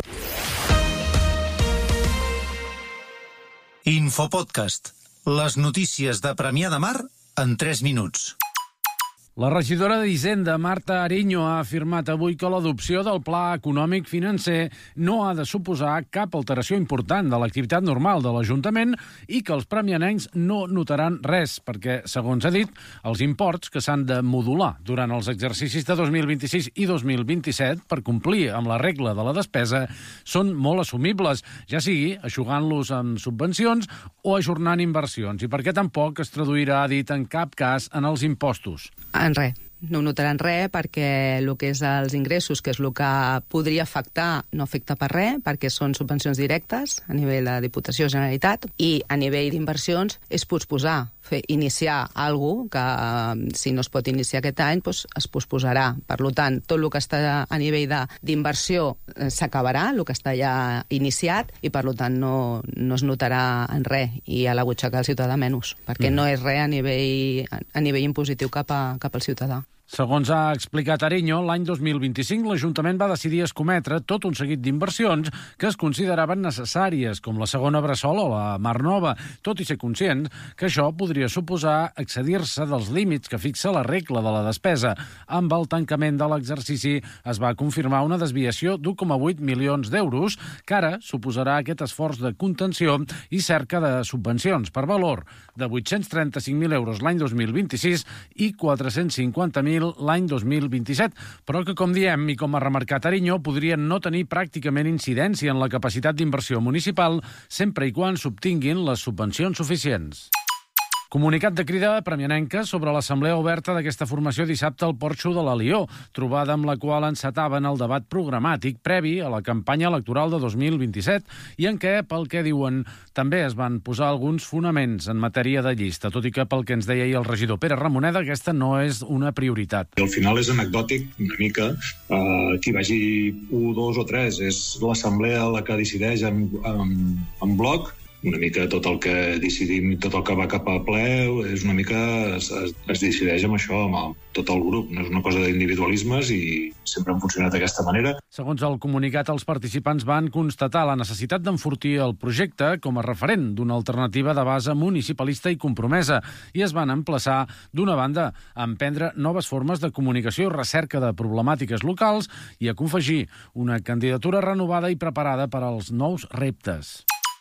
Infopodcast. Les notícies de Premià de Mar en tres minuts. La regidora d'Hisenda, Marta Ariño, ha afirmat avui que l'adopció del Pla Econòmic Financer no ha de suposar cap alteració important de l'activitat normal de l'Ajuntament i que els premianencs no notaran res, perquè, segons ha dit, els imports que s'han de modular durant els exercicis de dos mil vint-i-sis i dos mil vint-i-set per complir amb la regla de la despesa són molt assumibles, ja sigui eixugant-los amb subvencions o ajornant inversions, i perquè tampoc es traduirà, ha dit, en cap cas en els impostos. En res. No ho notaran res perquè el que és els ingressos, que és el que podria afectar, no afecta per res, perquè són subvencions directes a nivell de Diputació Generalitat, i a nivell d'inversions és posposar, fer, iniciar alguna que si no es pot iniciar aquest any doncs es posposarà. Per tant, tot el que està a nivell d'inversió s'acabarà, el que està ja iniciat, i per tant no, no es notarà en res, i a la butxaca del ciutadà menys, perquè mm. no és res a nivell, a nivell impositiu cap, a, cap al ciutadà. Segons ha explicat Ariño, l'any dos mil vint-i-cinc l'Ajuntament va decidir escometre tot un seguit d'inversions que es consideraven necessàries, com la segona Bressol o la Mar Nova, tot i ser conscient que això podria suposar excedir-se dels límits que fixa la regla de la despesa. Amb el tancament de l'exercici es va confirmar una desviació d'un coma vuit milions d'euros, que ara suposarà aquest esforç de contenció i cerca de subvencions per valor de vuit-cents trenta-cinc mil euros l'any dos mil vint-i-sis i quatre-cents cinquanta mil l'any dos mil vint-i-set, però que, com diem i com ha remarcat Ariño, podrien no tenir pràcticament incidència en la capacitat d'inversió municipal sempre i quan s'obtinguin les subvencions suficients. Comunicat de crida premianenca sobre l'assemblea oberta d'aquesta formació dissabte al Porxo de l'Alió, trobada amb la qual encetaven el debat programàtic previ a la campanya electoral de dos mil vint-i-set i en què, pel que diuen, també es van posar alguns fonaments en matèria de llista, tot i que, pel que ens deia ahir el regidor Pere Ramoneda, aquesta no és una prioritat. Al final és anecdòtic una mica, eh, qui vagi un, dos o tres, és l'assemblea la que decideix en, en, en bloc. Una mica tot el que decidim, tot el que va cap a ple, és una mica es, es, es decideix amb això, amb el, tot el grup. No és una cosa d'individualismes i sempre han funcionat d'aquesta manera. Segons el comunicat, els participants van constatar la necessitat d'enfortir el projecte com a referent d'una alternativa de base municipalista i compromesa i es van emplaçar, d'una banda, a emprendre noves formes de comunicació, recerca de problemàtiques locals i a confegir una candidatura renovada i preparada per als nous reptes.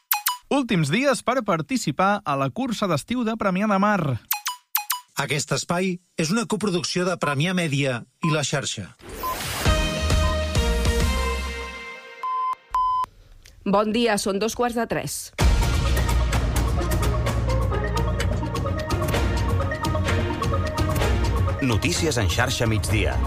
Últims dies per participar a la cursa d'estiu de Premià de Mar. Aquest espai és una coproducció de Premià Mèdia i La Xarxa. Bon dia, són dos quarts de tres. Notícies en xarxa migdia.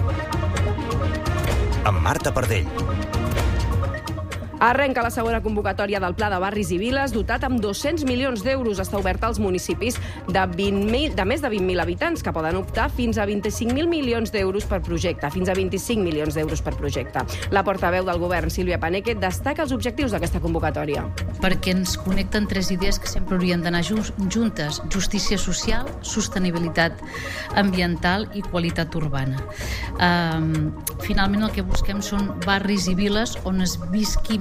Amb Marta Pardell. Arrenca la segona convocatòria del Pla de Barris i Viles, dotat amb dos-cents milions d'euros. Està oberta als municipis de, vint mil, de més de vint mil habitants, que poden optar fins a vint-i-cinc mil milions d'euros per projecte, fins a vint-i-cinc milions d'euros per projecte. La portaveu del govern, Sílvia Paneque, destaca els objectius d'aquesta convocatòria. Perquè ens connecten tres idees que sempre haurien d'anar juntes: justícia social, sostenibilitat ambiental i qualitat urbana. Um, finalment el que busquem són barris i viles on es visqui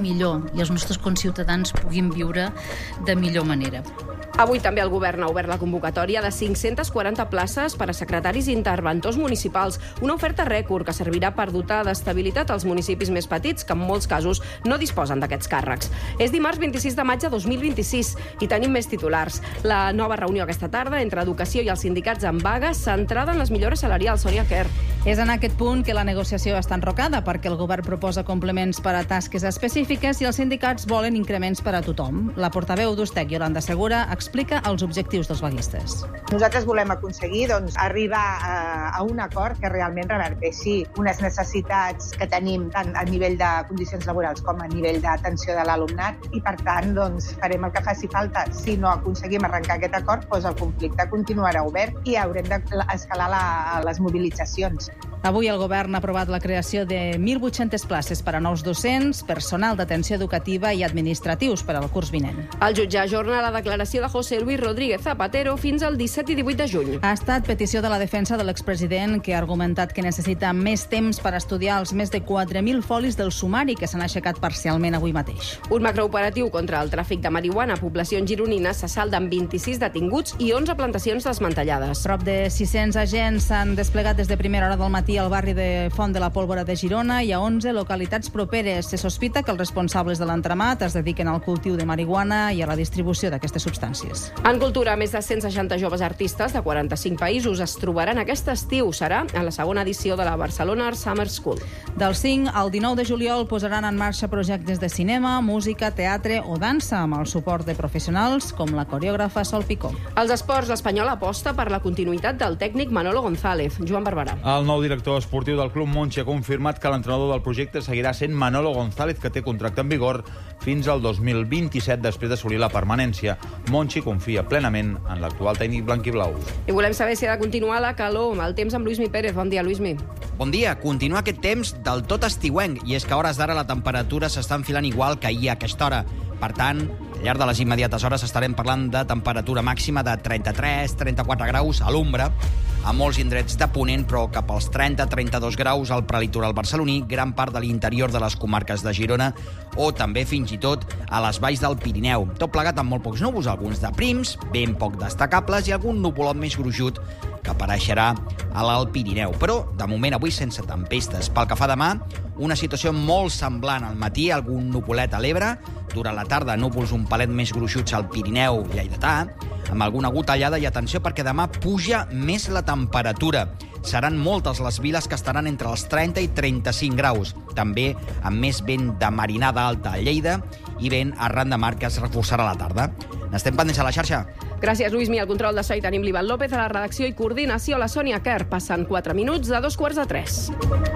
millor i els nostres conciutadans puguin viure de millor manera. Avui també el govern ha obert la convocatòria de cinc-centes quaranta places per a secretaris i interventors municipals, una oferta rècord que servirà per dotar d'estabilitat als municipis més petits, que en molts casos no disposen d'aquests càrrecs. És dimarts vint-i-sis de maig de dos mil vint-i-sis i tenim més titulars. La nova reunió aquesta tarda entre Educació i els sindicats en vaga centrada en les millores salarials. Sònia Quer. És en aquest punt que la negociació està enrocada perquè el govern proposa complements per a tasques específiques i els sindicats volen increments per a tothom. La portaveu d'Ustec, Yolanda Segura, explica els objectius dels vaguistes. Nosaltres volem aconseguir doncs, arribar a, a un acord que realment reverteixi unes necessitats que tenim tant a nivell de condicions laborals com a nivell d'atenció de l'alumnat i, per tant, doncs, farem el que faci falta. Si no aconseguim arrencar aquest acord, doncs el conflicte continuarà obert i haurem d'escalar la, les mobilitzacions. Avui el govern ha aprovat la creació de mil vuit-centes places per a nous docents, personal d'atenció educativa i administratius per al curs vinent. El jutge ajorna la declaració de José Luis Rodríguez Zapatero fins al disset i divuit de juny. Ha estat petició de la defensa de l'expresident, que ha argumentat que necessita més temps per estudiar els més de quatre mil folis del sumari que s'han aixecat parcialment avui mateix. Un macrooperatiu contra el tràfic de marihuana a poblacions gironines se salda amb vint-i-sis detinguts i onze plantacions desmantellades. Prop de sis-cents agents s'han desplegat des de primera hora del matí al barri de Font de la Pólvora de Girona i a onze localitats properes. Se sospita que els responsables de l'entramat es dediquen al cultiu de marihuana i a la distribució d'aquestes substàncies. En cultura, més de cent seixanta joves artistes de quaranta-cinc països es trobaran aquest estiu. Serà a la segona edició de la Barcelona Art Summer School. Del cinc al dinou de juliol posaran en marxa projectes de cinema, música, teatre o dansa amb el suport de professionals com la coreògrafa Sol Picó. Als esports, l'Espanyol aposta per la continuïtat del tècnic Manolo González. Joan Barberà. El nou director esportiu del Club Montxi ha confirmat que l'entrenador del projecte seguirà sent Manolo González, que té contracte en vigor fins al dos mil vint-i-set després d'assolir la permanència. Montxi confia plenament en l'actual tècnic blanquiblau. I volem saber si ha de continuar la calor. El temps amb Lluís Mi Pérez. Bon dia, Lluís Mi. Bon dia. Continua aquest temps del tot estiuenc, i és que a hores d'ara la temperatura s'està enfilant igual que ahir a aquesta hora. Per tant, al llarg de les immediates hores estarem parlant de temperatura màxima de trenta-tres a trenta-quatre graus a l'ombra, a molts indrets de Ponent, però cap als trenta a trenta-dos graus al prelitoral barceloní, gran part de l'interior de les comarques de Girona o també fins i tot a les valls del Pirineu. Tot plegat amb molt pocs núvols, alguns de prims, ben poc destacables i algun nuvolot més gruixut que apareixerà a l'Alt Pirineu. Però, de moment, avui sense tempestes. Pel que fa demà, una situació molt semblant. Al matí, algun nuvolet a l'Ebre, durant la tarda, núvols un palet més gruixuts al Pirineu lleidatà, amb alguna gotellada, i atenció perquè demà puja més la temperatura. Seran moltes les viles que estaran entre els trenta i trenta-cinc graus, també amb més vent de marinada alta a Lleida i vent arran de mar que es reforçarà a la tarda. N'estem pendents a la xarxa. Gràcies, Lluís Mi. Al control de so hi tenim l'Ivan López, a la redacció i coordinació la Sònia Quer. Passen quatre minuts de dos quarts de tres.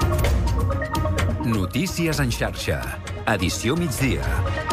Notícies en xarxa. Edició migdia.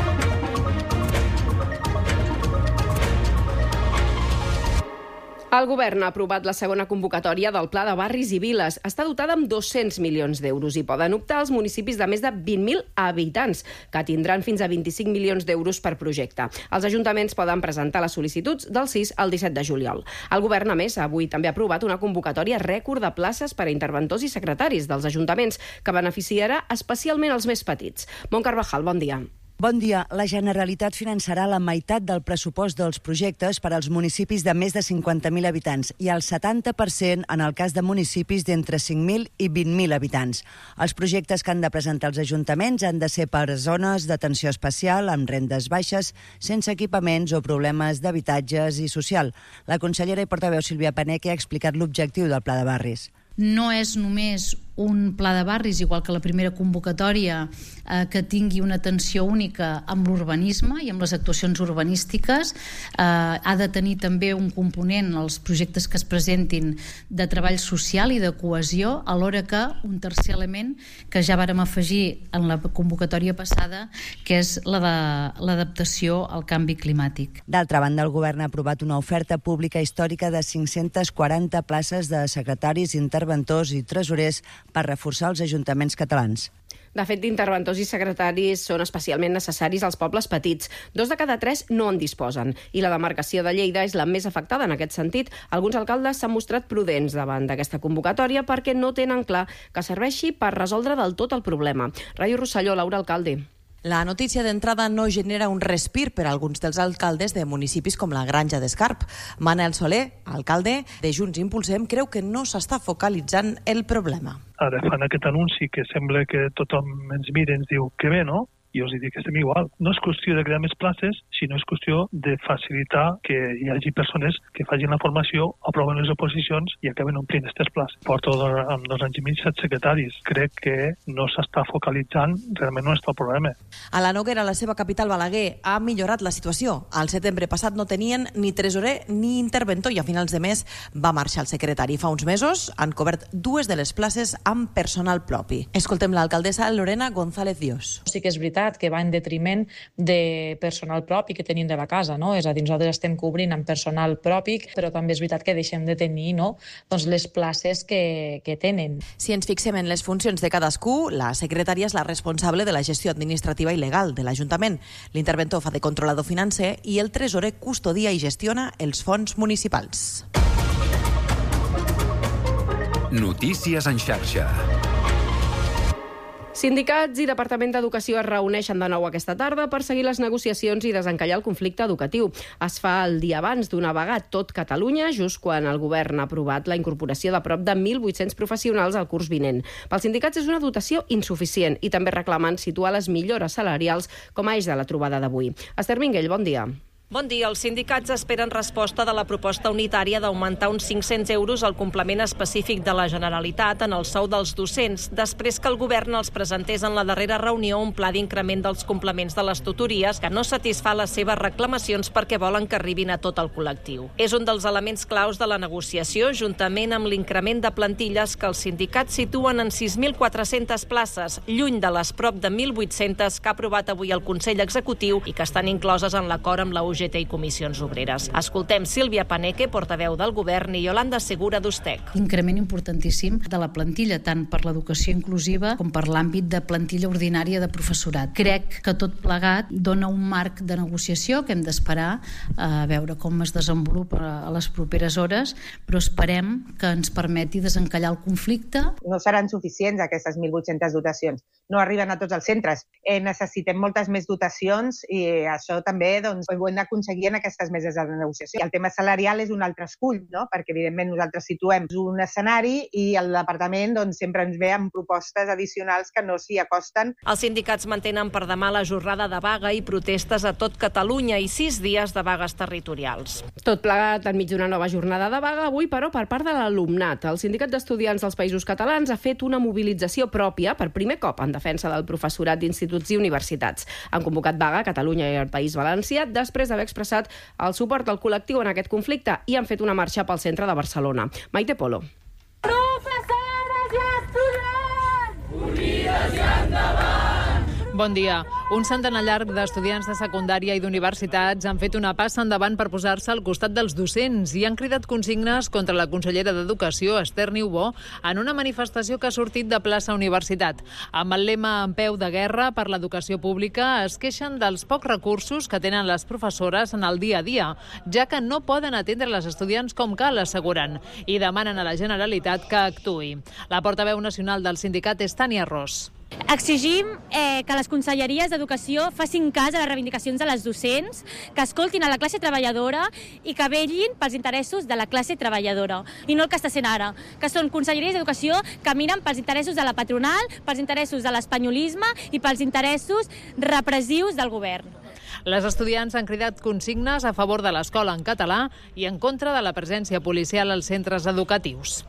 El govern ha aprovat la segona convocatòria del Pla de Barris i Viles. Està dotada amb dos-cents milions d'euros i poden optar els municipis de més de vint mil habitants, que tindran fins a vint-i-cinc milions d'euros per projecte. Els ajuntaments poden presentar les sol·licituds del sis al disset de juliol. El govern, a més, avui també ha aprovat una convocatòria rècord de places per a interventors i secretaris dels ajuntaments, que beneficiarà especialment els més petits. Mont Carvajal, bon dia. Bon dia. La Generalitat finançarà la meitat del pressupost dels projectes per als municipis de més de cinquanta mil habitants i el setanta per cent en el cas de municipis d'entre cinc mil i vint mil habitants. Els projectes que han de presentar els ajuntaments han de ser per zones d'atenció especial, amb rendes baixes, sense equipaments o problemes d'habitatges i social. La consellera i portaveu Sílvia Paneque ha explicat l'objectiu del Pla de Barris. No és només un pla de barris, igual que la primera convocatòria, eh, que tingui una atenció única amb l'urbanisme i amb les actuacions urbanístiques. Eh, ha de tenir també un component, els projectes que es presentin, de treball social i de cohesió, alhora que un tercer element que ja vàrem afegir en la convocatòria passada, que és la de l'adaptació al canvi climàtic. D'altra banda, el govern ha aprovat una oferta pública històrica de cinc-centes quaranta places de secretaris, interventors i tresorers per reforçar els ajuntaments catalans. De fet, d'interventors i secretaris són especialment necessaris als pobles petits. Dos de cada tres no en disposen. I la demarcació de Lleida és la més afectada en aquest sentit. Alguns alcaldes s'han mostrat prudents davant d'aquesta convocatòria perquè no tenen clar que serveixi per resoldre del tot el problema. Ràdio Rosselló, Laura Alcalde. La notícia d'entrada no genera un respir per a alguns dels alcaldes de municipis com la Granja d'Escarp. Manel Soler, alcalde de Junts Impulsem, creu que no s'està focalitzant el problema. Ara fan aquest anunci que sembla que tothom ens mira i ens diu que bé, no? I us dic que estem igual. No és qüestió de crear més places, sinó és qüestió de facilitar que hi hagi persones que facin la formació, aproven les oposicions i acaben omplint aquestes places. Porto amb dos anys i mig set secretaris. Crec que no s'està focalitzant realment on està el problema. A la Noguera, la seva capital, Balaguer, ha millorat la situació. Al setembre passat no tenien ni tresorer ni interventor i a finals de mes va marxar el secretari. Fa uns mesos han cobert dues de les places amb personal propi. Escoltem l'alcaldessa Lorena González Dios. Sí que és veritat que va en detriment de personal propi que tenim de la casa, no? És a dir, nosaltres estem cobrint amb personal propi, però també és veritat que deixem de tenir, no? Doncs les places que, que tenen. Si ens fixem en les funcions de cadascú, la secretària és la responsable de la gestió administrativa i legal de l'Ajuntament. L'interventor fa de controlador financer i el tresorer custodia i gestiona els fons municipals. Notícies en xarxa. Sindicats i Departament d'Educació es reuneixen de nou aquesta tarda per seguir les negociacions i desencallar el conflicte educatiu. Es fa el dia abans d'una vaga a tot Catalunya, just quan el govern ha aprovat la incorporació de prop de mil vuit-cents professionals al curs vinent. Pels sindicats és una dotació insuficient i també reclamen situar les millores salarials com a eix de la trobada d'avui. Esther Minguell, bon dia. Bon dia. Els sindicats esperen resposta de la proposta unitària d'augmentar uns cinc-cents euros el complement específic de la Generalitat en el sou dels docents, després que el govern els presentés en la darrera reunió un pla d'increment dels complements de les tutories que no satisfà les seves reclamacions perquè volen que arribin a tot el col·lectiu. És un dels elements claus de la negociació, juntament amb l'increment de plantilles que els sindicats situen en sis mil quatre-centes places, lluny de les prop de mil vuit-centes que ha aprovat avui el Consell Executiu i que estan incloses en l'acord amb la U G T i Comissions Obreres. Escoltem Sílvia Paneque, portaveu del govern, i Yolanda Segura d'Ustec. Increment importantíssim de la plantilla, tant per l'educació inclusiva com per l'àmbit de plantilla ordinària de professorat. Crec que tot plegat dona un marc de negociació que hem d'esperar a veure com es desenvolupa a les properes hores, però esperem que ens permeti desencallar el conflicte. No seran suficients aquestes mil vuit-centes dotacions. No arriben a tots els centres. Eh, necessitem moltes més dotacions i això també doncs, ho hem d'aconseguir en aquestes meses de negociació. El tema salarial és un altre escull, no? Perquè evidentment nosaltres situem un escenari i el departament doncs, sempre ens ve amb propostes addicionals que no s'hi acosten. Els sindicats mantenen per demà la jornada de vaga i protestes a tot Catalunya i sis dies de vagues territorials. Tot plegat enmig d'una nova jornada de vaga, avui però per part de l'alumnat. El Sindicat d'Estudiants dels Països Catalans ha fet una mobilització pròpia per primer cop en defensa del professorat d'instituts i universitats. Han convocat vaga a Catalunya i al País Valencià després d'haver expressat el suport al col·lectiu en aquest conflicte i han fet una marxa pel centre de Barcelona. Maite Polo. Professores i estudiants! Unides i endavant! Bon dia. Un centenar llarg d'estudiants de secundària i d'universitats han fet una passa endavant per posar-se al costat dels docents i han cridat consignes contra la consellera d'Educació, Esther Niubó, en una manifestació que ha sortit de plaça Universitat. Amb el lema En peu de guerra per l'educació pública es queixen dels pocs recursos que tenen les professores en el dia a dia, ja que no poden atendre les estudiants com cal, asseguren, i demanen a la Generalitat que actuï. La portaveu nacional del sindicat és Tània Ros. Exigim eh, que les conselleries d'Educació facin cas a les reivindicacions de les docents, que escoltin a la classe treballadora i que vetllin pels interessos de la classe treballadora. I no el que està sent ara, que són conselleries d'Educació que miren pels interessos de la patronal, pels interessos de l'espanyolisme i pels interessos repressius del govern. Les estudiants han cridat consignes a favor de l'escola en català i en contra de la presència policial als centres educatius.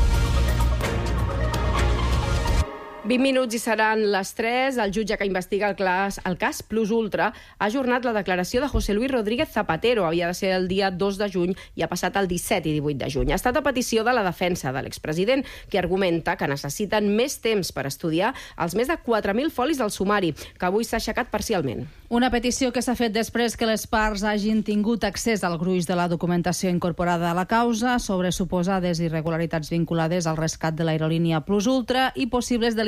vint minuts i seran les tres. El jutge que investiga el cas, el cas Plus Ultra ha ajornat la declaració de José Luis Rodríguez Zapatero. Havia de ser el dia dos de juny i ha passat el disset i divuit de juny. Ha estat a petició de la defensa de l'expresident, que argumenta que necessiten més temps per estudiar els més de quatre mil folis del sumari, que avui s'ha aixecat parcialment. Una petició que s'ha fet després que les parts hagin tingut accés al gruix de la documentació incorporada a la causa sobre suposades irregularitats vinculades al rescat de l'aerolínia Plus Ultra i possibles delictes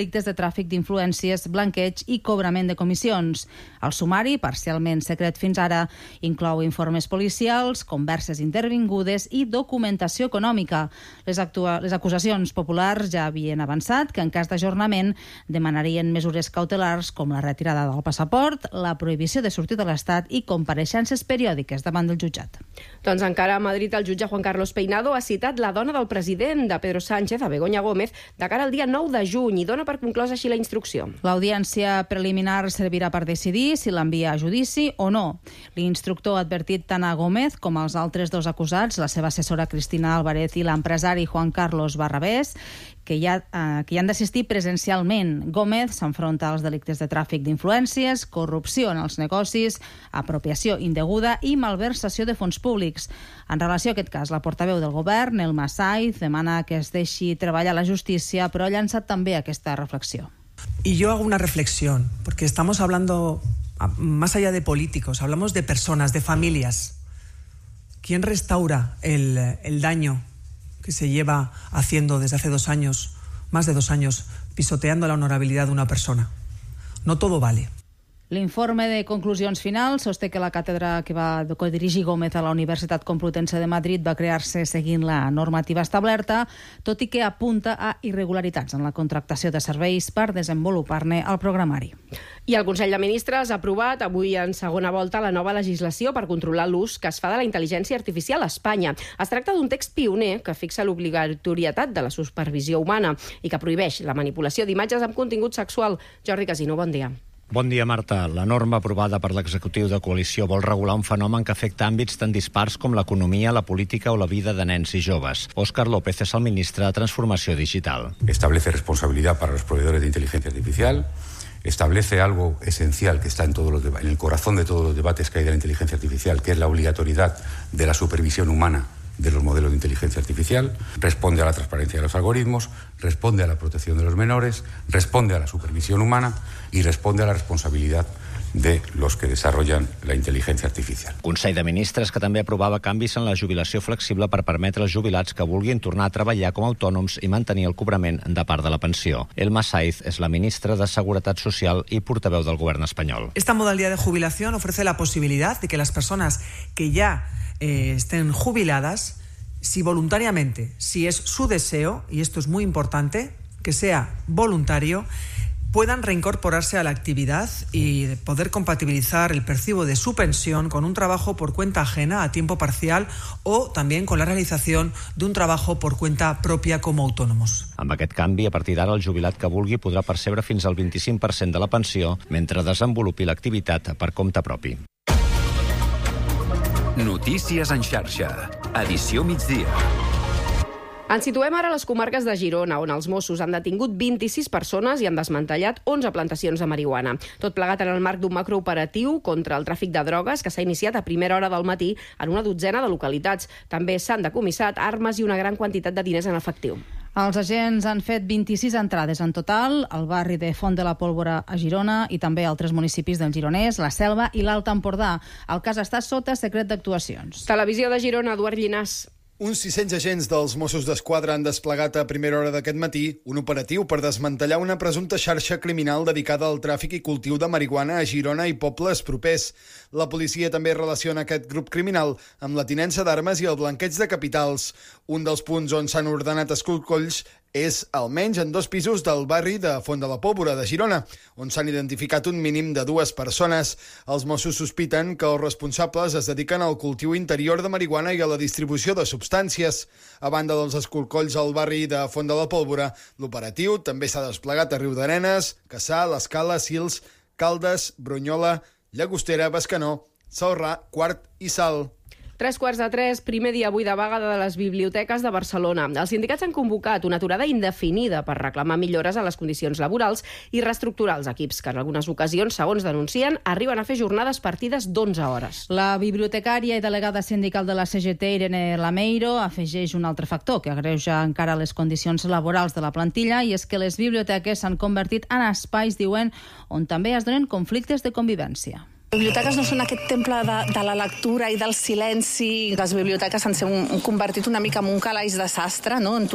delictes de tràfic d'influències, blanqueig i cobrament de comissions. El sumari, parcialment secret fins ara, inclou informes policials, converses intervingudes i documentació econòmica. Les, actua- les acusacions populars ja havien avançat que en cas d'ajornament demanarien mesures cautelars com la retirada del passaport, la prohibició de sortir de l'Estat i compareixences periòdiques davant del jutjat. Doncs encara a Madrid el jutge Juan Carlos Peinado ha citat la dona del president de Pedro Sánchez, a Begoña Gómez, de cara al dia nou de juny i dona per conclosa així la instrucció. L'audiència preliminar servirà per decidir si l'envia a judici o no. L'instructor ha advertit tant a Gómez com als altres dos acusats, la seva assessora Cristina Álvarez i l'empresari Juan Carlos Barrabés, que hi, ha, eh, que hi han d'assistir presencialment. Gómez s'enfronta als delictes de tràfic d'influències, corrupció en els negocis, apropiació indeguda i malversació de fons públics. En relació a aquest cas, la portaveu del govern, Elma Saiz, demana que es deixi treballar la justícia, però ha llançat també aquesta reflexió. Y yo hago una reflexión, porque estamos hablando, más allá de políticos, hablamos de personas, de familias. ¿Quién restaura el, el daño que se lleva haciendo desde hace dos años, más de dos años, pisoteando la honorabilidad de una persona? No todo vale. L'informe de conclusions finals sosté que la càtedra que va codirigir Gómez a la Universitat Complutense de Madrid va crear-se seguint la normativa establerta, tot i que apunta a irregularitats en la contractació de serveis per desenvolupar-ne el programari. I el Consell de Ministres ha aprovat avui en segona volta la nova legislació per controlar l'ús que es fa de la intel·ligència artificial a Espanya. Es tracta d'un text pioner que fixa l'obligatorietat de la supervisió humana i que prohibeix la manipulació d'imatges amb contingut sexual. Jordi Casino, bon dia. Bon dia, Marta. La norma aprovada per l'executiu de coalició vol regular un fenomen que afecta àmbits tan dispars com l'economia, la política o la vida de nens i joves. Óscar López és el ministre de Transformació Digital. Establece responsabilidad para los proveedores de inteligencia artificial, establece algo esencial que está en, todos los deba- en el corazón de todos los debates que hay de la inteligencia artificial, que es la obligatoriedad de la supervisión humana de los modelos de inteligencia artificial, responde a la transparencia de los algoritmos, responde a la protección de los menores, responde a la supervisión humana y responde a la responsabilidad de los que desarrollan la inteligencia artificial. Consell de Ministres que també aprovava canvis en la jubilació flexible per permetre als jubilats que vulguin tornar a treballar com a autònoms i mantenir el cobrament de part de la pensió. Elma Saiz és la ministra de Seguretat Social i portaveu del govern espanyol. Esta modalidad de jubilación ofrece la posibilidad de que las personas que ya eh, estén jubiladas, si voluntariamente, si es su deseo, y esto es muy importante, que sea voluntario, puedan reincorporarse a la actividad y poder compatibilizar el percibo de su pensión con un trabajo por cuenta ajena a tiempo parcial o también con la realització d'un trabajo por cuenta propia com a autònoms. Amb aquest canvi, a partir d'ara, el jubilat que vulgui podrà percebre fins al vint-i-cinc per cent de la pensió mentre desenvolupi l'activitat per compte propi. Notícies en xarxa. Edició migdia. Ens situem ara a les comarques de Girona, on els Mossos han detingut vint-i-sis persones i han desmantellat onze plantacions de marihuana. Tot plegat en el marc d'un macrooperatiu contra el tràfic de drogues que s'ha iniciat a primera hora del matí en una dotzena de localitats. També s'han decomissat armes i una gran quantitat de diners en efectiu. Els agents han fet vint-i-sis entrades en total al barri de Font de la Pólvora a Girona i també a altres municipis del Gironès, la Selva i l'Alt Empordà. El cas està sota secret d'actuacions. Televisió de Girona, Eduard Llinàs. Uns sis-cents agents dels Mossos d'Esquadra han desplegat a primera hora d'aquest matí un operatiu per desmantellar una presumpta xarxa criminal dedicada al tràfic i cultiu de marihuana a Girona i pobles propers. La policia també relaciona aquest grup criminal amb la tinença d'armes i el blanqueig de capitals. Un dels punts on s'han ordenat escorcolls és almenys en dos pisos del barri de Font de la Pólvora de Girona, on s'han identificat un mínim de dues persones. Els Mossos sospiten que els responsables es dediquen al cultiu interior de marihuana i a la distribució de substàncies. A banda dels escorcolls al barri de Font de la Pólvora, l'operatiu també s'ha desplegat a Riudarenes, Cassà, l'Escala, Sils, Caldes, Brunyola, Llagostera, Bescanó, Celrà, Quart i Salt. Tres quarts de tres, primer dia avui de vaga de les biblioteques de Barcelona. Els sindicats han convocat una aturada indefinida per reclamar millores a les condicions laborals i reestructurar els equips, que en algunes ocasions, segons denuncien, arriben a fer jornades partides d'onze hores. La bibliotecària i delegada sindical de la C G T, Irene Lameiro, afegeix un altre factor que agreuja encara les condicions laborals de la plantilla, i és que les biblioteques s'han convertit en espais, diuen, on també es donen conflictes de convivència. Les biblioteques no són aquest temple de, de la lectura i del silenci. Les biblioteques s'han convertit una mica en un calaix de sastre, no?